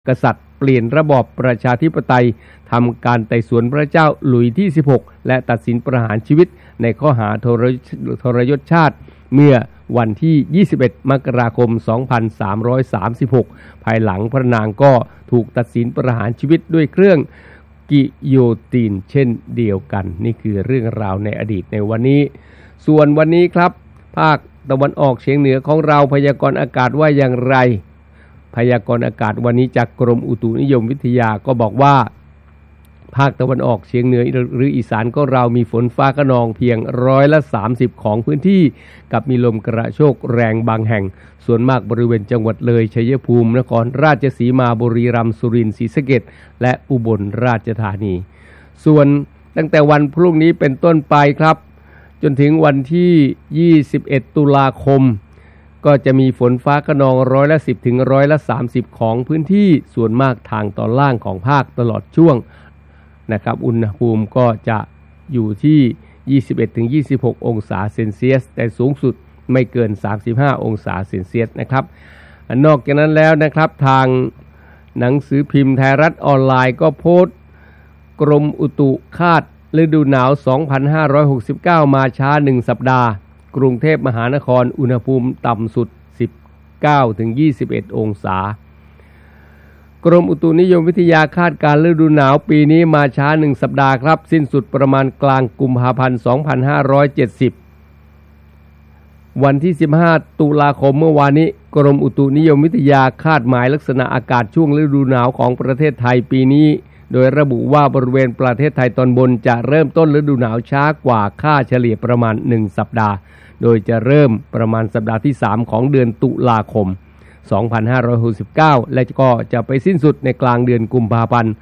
กษัตริย์เปลี่ยนระบอบประชาธิปไตยทำการไต่สวนพระเจ้าหลุยส์ที่ 16 และตัดสินประหารชีวิตในข้อหาทรยศชาติเมื่อวันที่ 21 มกราคม 2336 ภายหลังพระนางก็ถูกตัดสินประหารชีวิตด้วยเครื่องกิโยตินเช่นเดียวกันนี่คือเรื่องราวในอดีตในวันนี้ส่วนวันนี้ครับภาคตะวันออกเฉียงเหนือของเราพยากรณ์อากาศว่าอย่างไรพยากรณ์อากาศวันนี้จากกรมอุตุนิยมวิทยาก็บอกว่าภาคตะวันออกเฉียงเหนือหรืออีสานก็เรามีฝนฟ้าคะนองเพียง30%ของพื้นที่กับมีลมกระโชกแรงบางแห่งส่วนมากบริเวณจังหวัดเลยชัยภูมินครราชสีมาบุรีรัมย์สุรินทร์ศรีสะเกษและอุบลราชธานีส่วนตั้งแต่วันพรุ่งนี้เป็นต้นไปครับจนถึงวันที่21ตุลาคมก็จะมีฝนฟ้าคะนอง10%ถึง30%ของพื้นที่ส่วนมากทางตอนล่างของภาคตลอดช่วงนะครับอุณหภูมิก็จะอยู่ที่21ถึง26องศาเซนเซียสแต่สูงสุดไม่เกิน35องศาเซนเซียสนะครับนอกจากนั้นแล้วนะครับทางหนังสือพิมพ์ไทยรัฐออนไลน์ก็โพสต์กรมอุตุคาดฤดูหนาว2569มาช้า1สัปดาห์กรุงเทพมหานครอุณหภูมิต่ำสุด19ถึง21องศากรมอุตุนิยมวิทยาคาดการฤดูหนาวปีนี้มาช้า1สัปดาห์ครับสิ้นสุดประมาณกลางกุมภาพันธ์2570วันที่15ตุลาคมเมื่อวานนี้กรมอุตุนิยมวิทยาคาดหมายลักษณะอากาศช่วงฤดูหนาวของประเทศไทยปีนี้โดยระบุว่าบริเวณประเทศไทยตอนบนจะเริ่มต้นฤดูหนาวช้ากว่าค่าเฉลี่ยประมาณ1สัปดาห์โดยจะเริ่มประมาณสัปดาห์ที่3ของเดือนตุลาคม2569และก็จะไปสิ้นสุดในกลางเดือนกุมภาพันธ์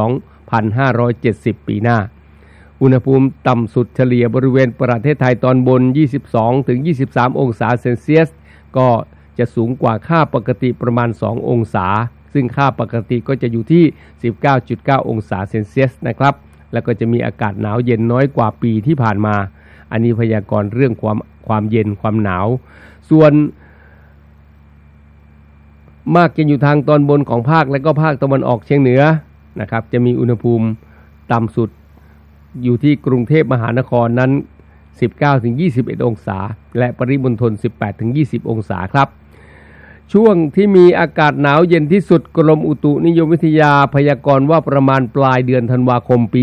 2570ปีหน้าอุณหภูมิต่ำสุดเฉลี่ยบริเวณประเทศไทยตอนบน22ถึง23องศาเซนเซียสก็จะสูงกว่าค่าปกติประมาณ2องศาซึ่งค่าปกติก็จะอยู่ที่ 19.9 องศาเซนเซียสนะครับแล้วก็จะมีอากาศหนาวเย็นน้อยกว่าปีที่ผ่านมาอันนี้พยากรณ์เรื่องความเย็นความหนาวส่วนมากจะอยู่ทางตอนบนของภาคและก็ภาคตะวันออกเฉียงเหนือนะครับจะมีอุณหภูมิต่ำสุดอยู่ที่กรุงเทพมหานครนั้น 19-21 องศาและปริมณฑล 18-20 องศาครับช่วงที่มีอากาศหนาวเย็นที่สุดกรมอุตุนิยมวิทยาพยากรณ์ว่าประมาณปลายเดือนธันวาคมปี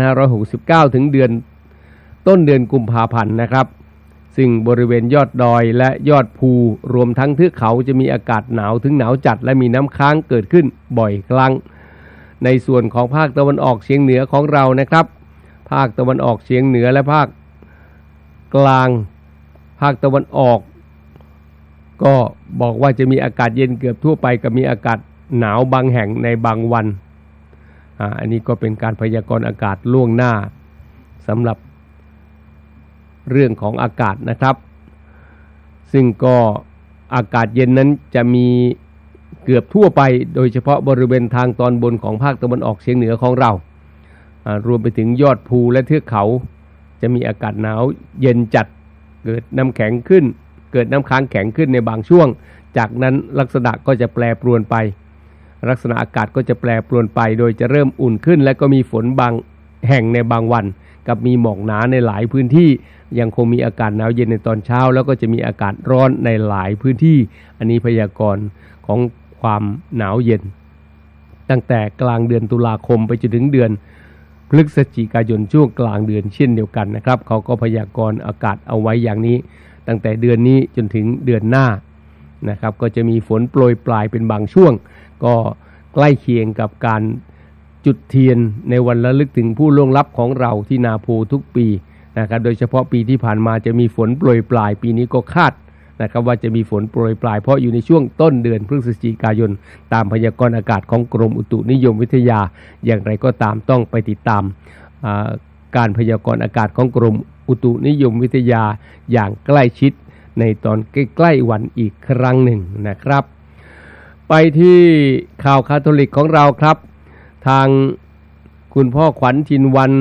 2569 ถึงต้นเดือนกุมภาพันธ์นะครับซึ่งบริเวณยอดดอยและยอดภูรวมทั้งเทือกเขาจะมีอากาศหนาวถึงหนาวจัดและมีน้ำค้างเกิดขึ้นบ่อยครั้งในส่วนของภาคตะวันออกเฉียงเหนือของเรานะครับภาคตะวันออกเฉียงเหนือและภาคกลางภาคตะวันออกก็บอกว่าจะมีอากาศเย็นเกือบทั่วไปกับมีอากาศหนาวบางแห่งในบางวันอันนี้ก็เป็นการพยากรณ์อากาศล่วงหน้าสำหรับเรื่องของอากาศนะครับซึ่งก็อากาศเย็นนั้นจะมีเกือบทั่วไปโดยเฉพาะบริเวณทางตอนบนของภาคตะวันออกเฉียงเหนือของเรารวมไปถึงยอดภูและเทือกเขาจะมีอากาศหนาวเย็นจัดเกิดน้ำค้างแข็งขึ้นในบางช่วงจากนั้นลักษณะก็จะแปรปรวนไปลักษณะอากาศก็จะแปรปรวนไปโดยจะเริ่มอุ่นขึ้นและก็มีฝนบางแห่งในบางวันกับมีหมอกหนาในหลายพื้นที่ยังคงมีอากาศหนาวเย็นในตอนเช้าแล้วก็จะมีอากาศร้อนในหลายพื้นที่อันนี้พยากรณ์ของความหนาวเย็นตั้งแต่กลางเดือนตุลาคมไปจนถึงเดือนพฤศจิกายนช่วงกลางเดือนเช่นเดียวกันนะครับเขาก็พยากรณ์อากาศเอาไว้อย่างนี้ตั้งแต่เดือนนี้จนถึงเดือนหน้านะครับก็จะมีฝนโปรยปลายเป็นบางช่วงก็ใกล้เคียงกับการจุดเทียนในวันระลึกถึงผู้ล่วงลับของเราที่นาโพทุกปีนะครับโดยเฉพาะปีที่ผ่านมาจะมีฝนโปรยปลายปีนี้ก็คาดนะครับว่าจะมีฝนโปรยปลายเพราะอยู่ในช่วงต้นเดือนพฤศจิกายนตามพยากรณ์อากาศของกรมอุตุนิยมวิทยาอย่างไรก็ตามต้องไปติดตามการพยากรณ์อากาศของกรมอุตุนิยมวิทยาอย่างใกล้ชิดในตอนใกล้ๆวันอีกครั้งหนึ่งนะครับไปที่ข่าวคาทอลิกของเราครับทางคุณพ่อขวัญทินวัน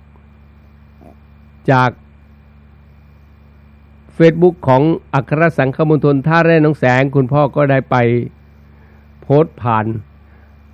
จากFacebook ของอัครสังฆมณฑลท่าแร่หนองแสงคุณพ่อก็ได้ไปโพสต์ผ่าน